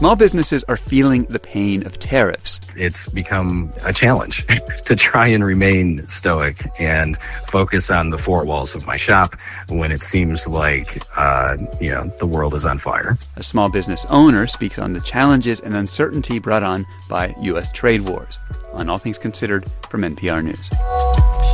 Small businesses are feeling the pain of tariffs. It's become a challenge to try and remain stoic and focus on the four walls of my shop when it seems like, the world is on fire. A small business owner speaks on the challenges and uncertainty brought on by U.S. trade wars. On All Things Considered from NPR News.